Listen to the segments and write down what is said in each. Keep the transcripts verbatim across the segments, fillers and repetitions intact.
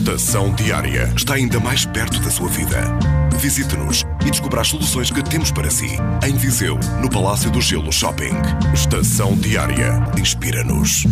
Estação Diária está ainda mais perto da sua vida. Visite-nos e descubra as soluções que temos para si. Em Viseu, no Palácio do Gelo Shopping. Estação Diária. Inspira-nos.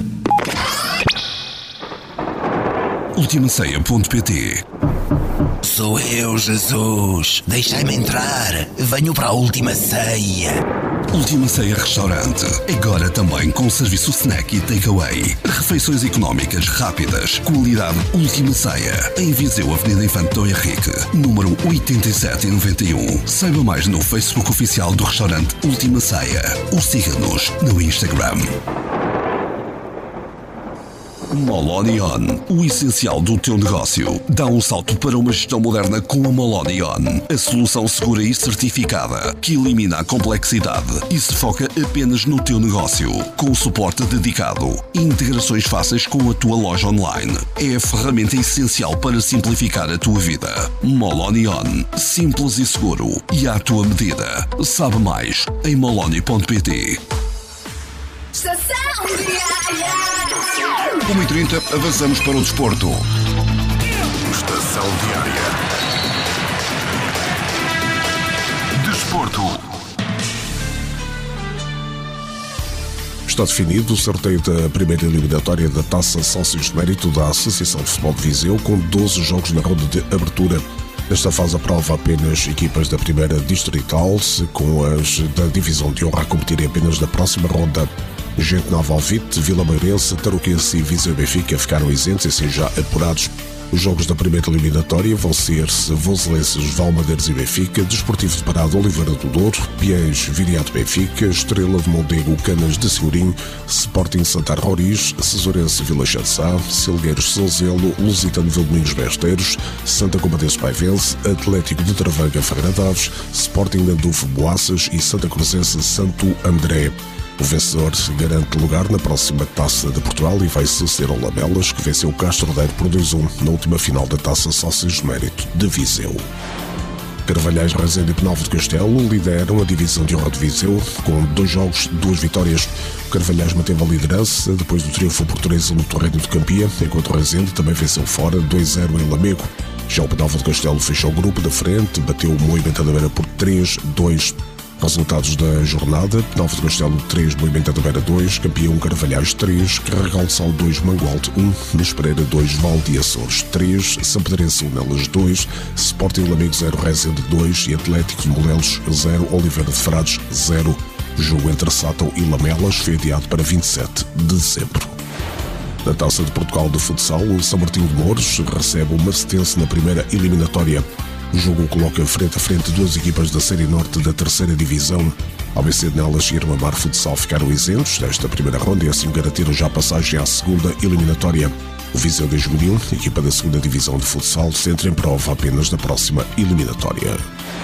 Ultimaceia ponto pt. Sou eu, Jesus. Deixai-me entrar. Venho para a Última Ceia. Última Ceia Restaurante. Agora também com serviço snack e takeaway. Refeições económicas rápidas. Qualidade Última Ceia. Em Viseu, Avenida Infante Dom Henrique, número oitenta e sete noventa e um. Saiba mais no Facebook oficial do restaurante Última Ceia. Ou siga-nos no Instagram. Molonion, o essencial do teu negócio. Dá um salto para uma gestão moderna com a Molonion, a solução segura e certificada que elimina a complexidade e se foca apenas no teu negócio, com suporte dedicado e integrações fáceis com a tua loja online. É a ferramenta essencial para simplificar a tua vida. Molonion, simples e seguro e à tua medida. Sabe mais em moloni ponto pt. Estação Diária. uma e trinta, avançamos para o desporto. Estação Diária. Desporto. Está definido o sorteio da primeira eliminatória da Taça Sócios de Mérito da Associação de Futebol de Viseu, com doze jogos na ronda de abertura. Nesta fase, a prova apenas equipas da primeira distrital, com as da divisão de honra a competirem apenas na próxima ronda. Gente Nova, Alvite, Vila Meirense, Tarouquense e Viseu Benfica ficaram isentos e assim já apurados. Os jogos da primeira eliminatória vão ser Voselenses, Valmadeiros e Benfica, Desportivo de Parado, Oliveira do Douro, Piens, Viriato Benfica, Estrela de Mondego, Canas de Senhorim, Sporting Santar Roriz, Cesurense Vila Chansá, Silgueiros Sonzelo, Lusitano Vildomingos Besteiros, Santa Combadense Paivense, Atlético de Travaga Ferreira Daves, Sporting Landulfo Boaças e Santa Cruzense Santo André. O vencedor garante lugar na próxima Taça de Portugal e vai suceder ao Lamelas, que venceu o Castro Daire por dois a um na última final da Taça Sócios de Mérito de Viseu. Carvalhais, Rezende e Penalvo de Castelo lideram a divisão de honra de Viseu, com dois jogos, duas vitórias. O Carvalhais manteve a liderança depois do triunfo por três a um no Torreiro de Campia, enquanto o Rezende também venceu fora dois a zero em Lamego. Já o Penalvo de Castelo fechou o grupo da frente, bateu o Moimenta da Beira por três a dois. Resultados da jornada: Penalvo de Castelo três, Moimenta da Beira dois, Campeão Carvalhais três, Carregal de Sal dois, Mangualde um, Nes Pereira dois, Val de Açores três, São Pedrense Nelas dois, Sporting Lamego zero, Rezende dois e Atlético de Molelos zero, Oliveira de Frades zero. O jogo entre Sátão e Lamelas foi adiado para vinte e sete de dezembro. Na Taça de Portugal de Futsal, o São Martinho de Mouros recebe o Marcetense na primeira eliminatória. O jogo coloca frente a frente duas equipas da Série Norte da terceira Divisão. Ao vencer nelas e Irmamar Futsal ficaram isentos desta primeira ronda e assim garantiram já a passagem à segunda eliminatória. O Viseu de Juvenil, equipa da segunda Divisão de Futsal, se entra em prova apenas da próxima eliminatória.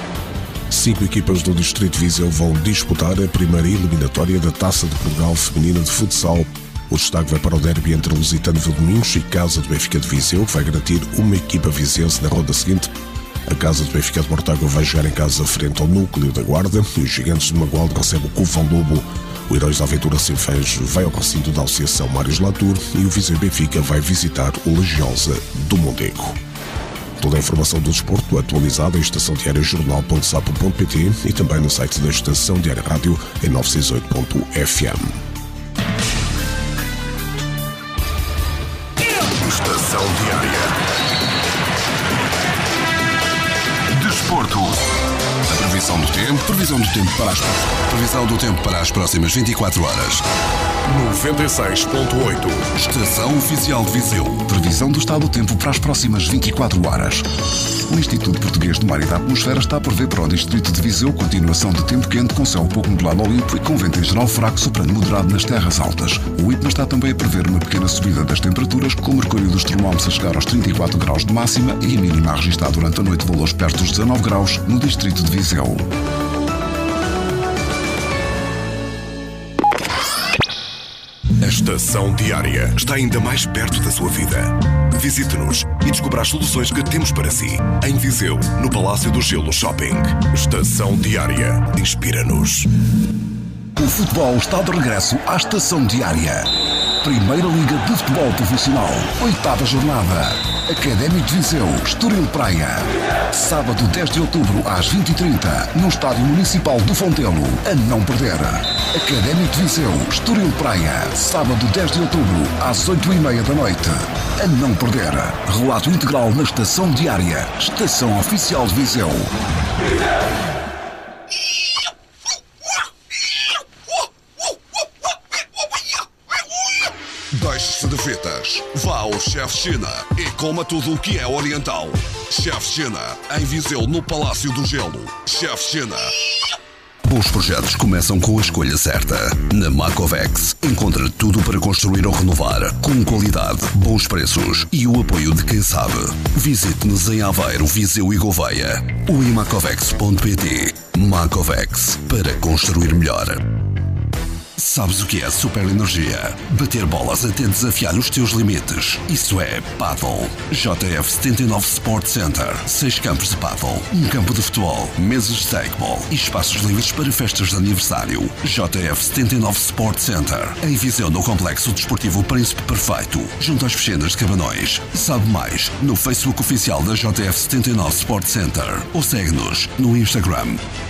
Cinco equipas do Distrito de Viseu vão disputar a primeira eliminatória da Taça de Portugal Feminina de Futsal. O destaque vai para o derby entre Lusitano Vildomingos e Casa do Benfica de Viseu, que vai garantir uma equipa viziense na ronda seguinte. A Casa do Benfica de Mortágua vai jogar em casa frente ao Núcleo da Guarda e os Gigantes de Mangualde recebem o Covão Lobo. O Heróis da Aventura Sem Fãs vai ao recinto da Associação Mários Latour e o Viseu Benfica vai visitar o Legiosa do Mondego. Toda a informação do desporto atualizada em estação diária jornal ponto sapo ponto pt e também no site da Estação Diária Rádio em novecentos e sessenta e oito ponto f m. Estação Diária. Desporto. A previsão do tempo, previsão do tempo para as previsão do tempo para as próximas vinte e quatro horas. noventa e seis ponto oito. Estação Oficial de Viseu. Previsão do estado do tempo para as próximas vinte e quatro horas. O Instituto Português do Mar e da Atmosfera está a prever para o Distrito de Viseu continuação de tempo quente com céu pouco nublado ao limpo e com vento em geral fraco soprando moderado nas terras altas. O I P M A está também a prever uma pequena subida das temperaturas, com o mercúrio dos termómetros a chegar aos trinta e quatro graus de máxima e a mínima a registrar durante a noite valores perto dos dezanove graus no Distrito de Viseu. A Estação Diária está ainda mais perto da sua vida. Visite-nos e descubra as soluções que temos para si. Em Viseu, no Palácio do Gelo Shopping. Estação Diária. Inspira-nos. O futebol está de regresso à Estação Diária. Primeira Liga de Futebol Profissional, oitava jornada. Académico de Viseu, Estoril Praia. Sábado dez de outubro às vinte e trinta, no Estádio Municipal do Fontelo. A não perder. Académico de Viseu, Estoril Praia. Sábado dez de outubro às oito e meia da noite. A não perder. Relato integral na Estação Diária. Estação Oficial de Viseu. Deixe-se de fitas. Vá ao Chef China e coma tudo o que é oriental. Chef China, em Viseu, no Palácio do Gelo. Chef China. Bons projetos começam com a escolha certa. Na Macovex, encontra tudo para construir ou renovar, com qualidade, bons preços e o apoio de quem sabe. Visite-nos em Aveiro, Viseu e Gouveia ou em macovex ponto pt. Macovex, para construir melhor. Sabes o que é super energia? Bater bolas até desafiar os teus limites. Isso é paddle. J F setenta e nove Sport Center. Seis campos de paddle, um campo de futebol, mesas de takeball e espaços livres para festas de aniversário. J F setenta e nove Sport Center. Em Viseu, no Complexo Desportivo Príncipe Perfeito, junto às piscinas de Cabanões. Sabe mais no Facebook oficial da J F setenta e nove Sport Center ou segue-nos no Instagram.